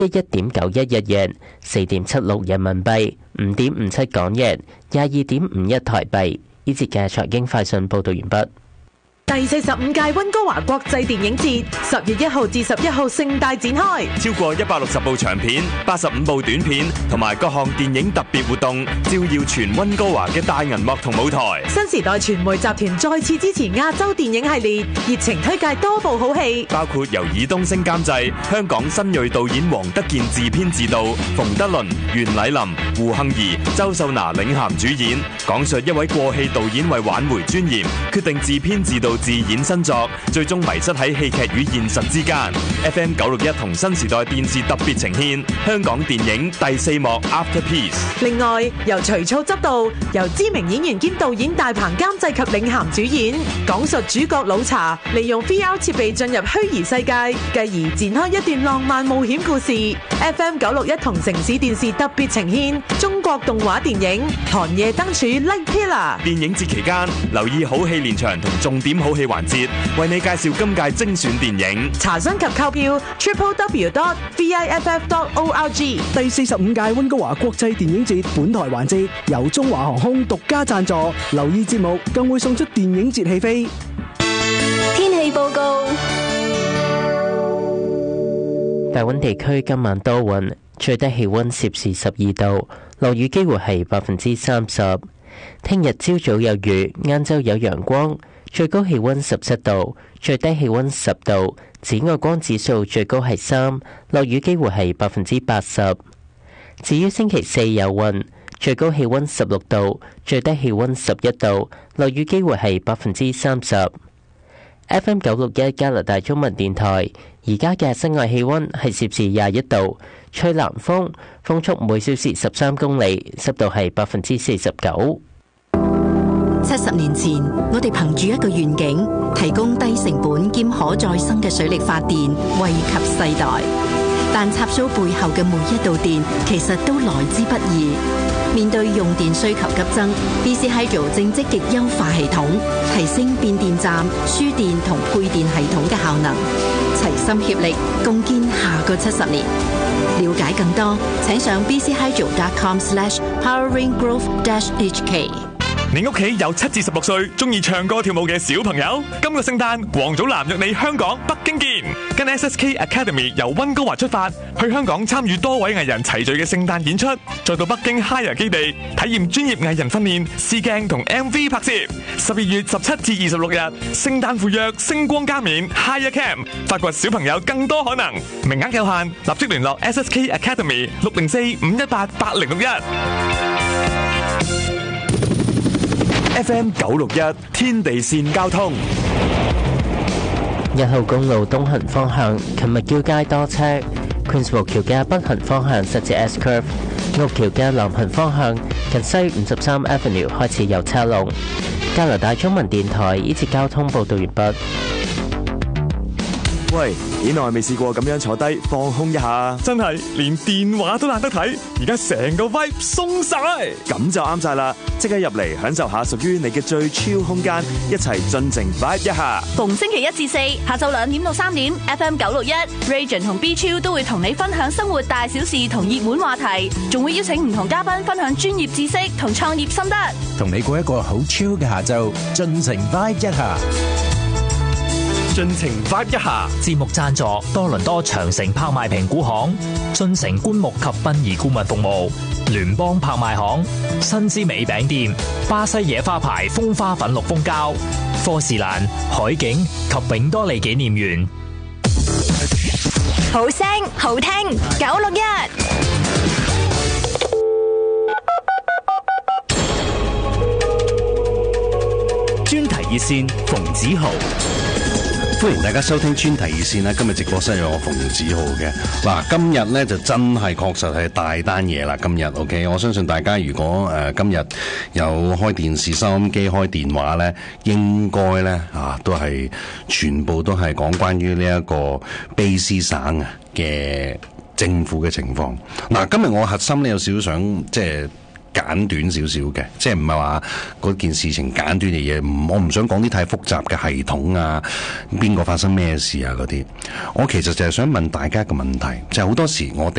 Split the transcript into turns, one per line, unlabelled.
11.91日元，4.76人民幣，5.57港元，22.51台幣。呢節嘅財經快訊報道完畢。
第45屆溫哥華國際電影節10月1號至11號盛大展開，
超過160部長片、85部短片同埋各項電影特別活動，照耀全溫哥華嘅大銀幕同舞台。
新時代傳媒集團再次支持亞洲電影系列，熱情推介多部好戲，
包括由爾冬升監製、香港新銳導演黃德健自編自導，馮德倫、袁禮林、胡杏兒、周秀娜領銜主演，講述一位過氣導演為挽回尊嚴，決定自編自導自演新作，最終迷失喺戲劇與現實之間。FM 961同新時代電視特別呈獻香港電影第4幕 Afterpiece。
另外，由徐操執導，由知名演員兼導演大鵬監製及領銜主演，講述主角老查利用 VR 設備進入虛擬世界，繼而展開一段浪漫冒險故事。FM 961同城市電視特別呈獻中國動畫電影《寒夜燈柱 Light Pillar》。
電影節期間，留意好戲連場同重點好戲環節，為你介紹今屆精選電影。
查詢及購票 www.viff.org。
第45屆溫哥華國際電影節本台環節由中華航空獨家贊助，留意節目更會送出電影節戲飛。
天氣報告：
大溫地區今晚多雲，最低氣溫攝氏12度，落雨機會係30%。聽日朝早有雨，晏晝有陽光，最高氣溫17度，最低氣溫10度，紫外光指數最高係3，落雨機會係80%。至於星期四有雲，最高氣溫16度，最低氣溫11度，落雨機會係30%。FM 961加拿大中文電台，而家嘅室外氣溫係攝氏21度，吹南風，風速每小時13公里，濕度係49%。
70年前，我哋憑住一個願景，提供低成本兼可再生嘅水力發電，惠及世代。但插蘇背後嘅每一度電，其實都來之不易。面對用電需求急增 ，BC Hydro 正積極優化系統，提升變電站、輸電同配電系統嘅效能，齊心協力，共建下個70年。了解更多，請上 bchydro.com/poweringgrowth-hk。
你屋企有7至16歲中意唱歌跳舞嘅小朋友，今個聖誕，黃祖藍約你香港北京見，跟 SSK Academy 由溫哥華出發，去香港參與多位藝人齊聚嘅聖誕演出，再到北京 Higher 基地體驗專業藝人訓練、試鏡同 MV 拍攝。12月17至26日，聖誕赴約，星光加冕 Higher Camp， 發掘小朋友更多可能，名額有限，立即聯絡 SSK Academy 604-518-8061。FM 961天地線交通
1號公路東行方向，琴日叫街多車 ，Queenswell 橋嘅北行方向塞至 S Curve， 屋橋嘅南行方向近西53 Avenue 開始有車龍。加拿大中文電台呢節交通報道完畢。
喂，幾耐未試過咁樣坐低放空一下？真係連電話都懶得睇，而家成個 vibe 鬆晒，咁就啱晒啦！即刻入嚟享受下屬於你嘅最 chill 空間，一齊盡情 vibe 一下。
逢星期1至4下晝2點到3點 ，FM 961 Region 同 B Chill 都會同你分享生活大小事同熱門話題，仲會邀請唔同嘉賓分享專業知識同創業心得，
同你過一個好 chill 嘅下晝，盡情 vibe 一下。
盡情 vibe 一下。
節目贊助多倫多長城拍賣評估行、進城棺木及殯儀顧問服務、聯邦拍賣行、新之美餅店、巴西野花牌風花粉綠蜂膠、科士蘭、海景及永多利紀念園。
好聲好聽961。
專題熱線馮子豪。歡迎大家收聽專題熱線啦！今日直播室有我馮子豪嘅。嗱，今日呢就真係確實係大單嘢啦！今日 OK， 我相信大家如果今日有開電視、收音機、開電話呢，應該呢都係全部都係講關於呢一個卑詩省嘅政府嘅情況。嗱，今日我核心呢有少少想即係簡短少少嘅，即係唔係話嗰件事情簡短嘅嘢，我唔想講啲太複雜嘅系統啊，邊個發生咩事啊嗰啲。我其實就係想問大家一個問題，就係好多時我哋